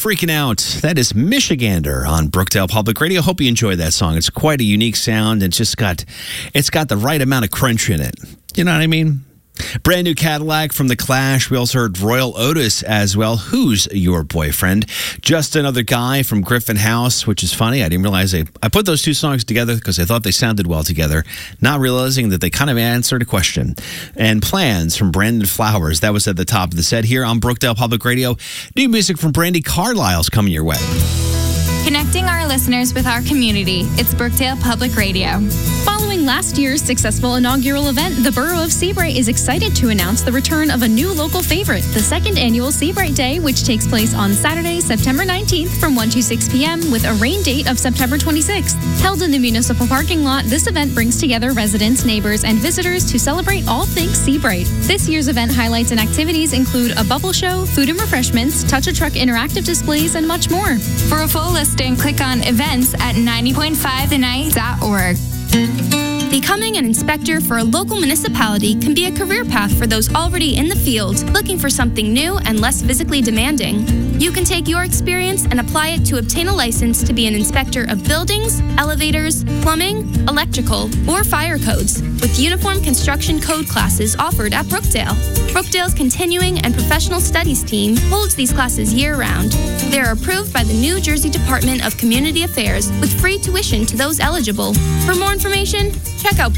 Freaking Out. That is Michigander on Brookdale Public Radio. Hope you enjoy that song. It's quite a unique sound. It's got the right amount of crunch in it. You know what I mean? Brand new Cadillac from The Clash. We also heard Royal Otis as well. Who's Your Boyfriend? Just Another Guy from Griffin House, which is funny. I didn't realize I put those two songs together because I thought they sounded well together, not realizing that they kind of answered a question. And Plans from Brandon Flowers. That was at the top of the set here on Brookdale Public Radio. New music from Brandi Carlile's coming your way. Connecting our listeners with our community. It's Brookdale Public Radio. Following last year's successful inaugural event, the Borough of Seabright is excited to announce the return of a new local favorite, the second annual Seabright Day, which takes place on Saturday, September 19th from 1 to 6 p.m. with a rain date of September 26th. Held in the municipal parking lot, this event brings together residents, neighbors, and visitors to celebrate all things Seabright. This year's event highlights and activities include a bubble show, food and refreshments, touch-a-truck interactive displays, and much more. For a full listing, click on events at 90.5thenight.org. Becoming an inspector for a local municipality can be a career path for those already in the field, looking for something new and less physically demanding. You can take your experience and apply it to obtain a license to be an inspector of buildings, elevators, plumbing, electrical, or fire codes, with uniform construction code classes offered at Brookdale. Brookdale's Continuing and Professional Studies team holds these classes year-round. They are approved by the New Jersey Department of Community Affairs with free tuition to those eligible. For more information, check out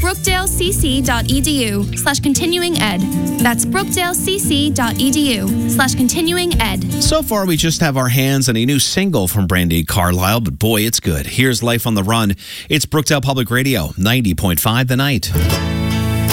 brookdalecc.edu/continuing-ed. That's brookdalecc.edu/continuing-ed. So far, we just have our hands on a new single from Brandi Carlile, but boy, it's good. Here's Life on the Run. It's Brookdale Public Radio, 90.5 The Night.